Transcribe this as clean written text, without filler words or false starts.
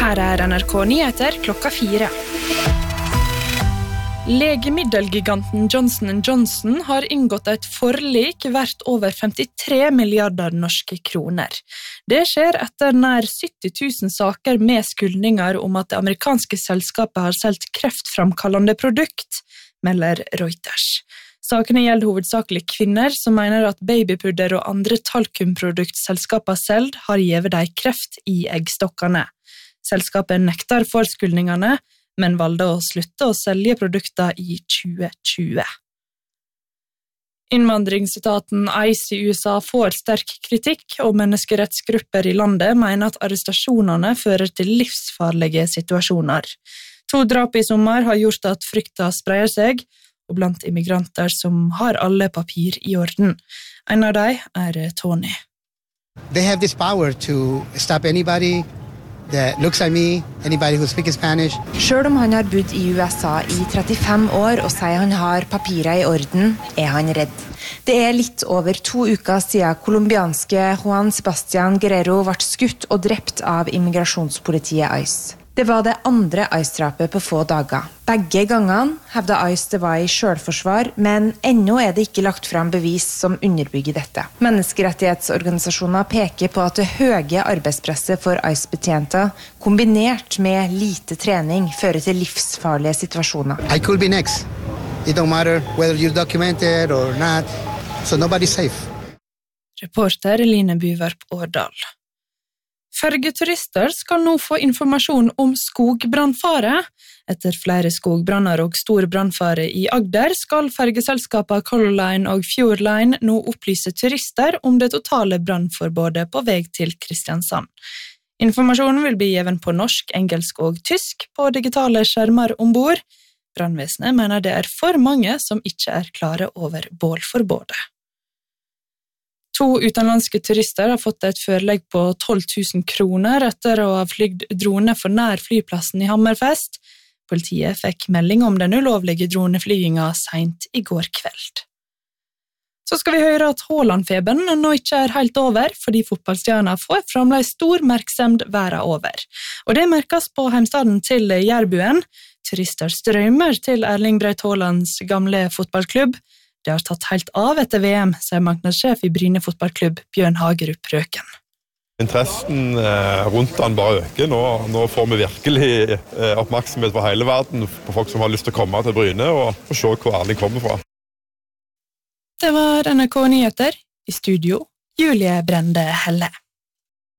Her NRK Nyheter klokka 4. Legemiddelgiganten Johnson & Johnson har inngått et forlik verdt over 53 milliarder norske kroner. Det skjer etter nær 70 000 saker med skuldninger om at det amerikanske selskapet har solgt kreftframkallende produkt, melder Reuters. Sakene gjelder hovedsakelig kvinner som mener at babypudder og andre talkumproduktselskaper selv har givet dem kreft i eggstokkene. Selskapet nekter for skuldningene, men valgte å slutte å selge produkter i 2020. Innvandringsetaten ICE i USA får sterk kritikk, og menneskerettsgrupper i landet mener at arrestasjonene fører til livsfarlige situasjoner. 2 drap i sommer har gjort at frykta spreier seg, og blant immigranter som har alle papir i orden. En av dem Tony. They have this power to stop anybody that looks like me, anybody who speaks Spanish. Selv om han har bodd i USA i 35 år og sier han har papirer i orden, han redd. Det litt over 2 uker siden kolumbianske Juan Sebastián Guerrero ble skutt og drept av immigrasjonspolitiet ICE. Det var det andre ICE-drapet på få dager. Begge gangene hevdet ICE det var i selvforsvar, men ennå det ikke lagt frem bevis som underbygger dette. Menneskerettighetsorganisasjoner peker på at det høye arbeidspresset for ICE-betjenter, kombinert med lite trening, fører til livsfarlige situasjoner. I could be next. It don't matter whether you're documented or not, so nobody's safe. Reporter Line Byvarp Årdal. Fergeturister skal nå få informasjon om skogbrannfare. Etter flere skogbranner og stor brannfare i Agder skal fergeselskapene Color Line og Fjord Line nå opplyse turister om det totale brannforbudet på vei til Kristiansand. Informasjonen vil bli given på norsk, engelsk og tysk på digitale skjermer ombord. Brannvesenet mener det for mange som ikke klare over bålforbudet. 2 utenlandske turister har fått et forelegg på 12 000 kroner etter å ha flygt drone for nær flyplassen i Hammerfest. Politiet fikk melding om den ulovlige droneflygingen sent i går kveld. Så skal vi høre at Haaland-feberen nå ikke helt over, fordi fotballstjerna får fremdeles stor merksemd verden over. Og det merkes på heimstaden til Jærbuen. Turister strømmer til Erling Braut Haalands gamle fotballklubb. Det har tatt helt av etter VM, sier marknadssjef i Bryne fotballklubb, Bjørn Hagerup Røken. Interessen rundt den bare øker. Nå får vi virkelig oppmerksomhet fra hele verden på folk som har lyst til å komme til Bryne og se hvor Erling kommer fra. Det var NRK Nyheter. I studio, Julie Brende Helle.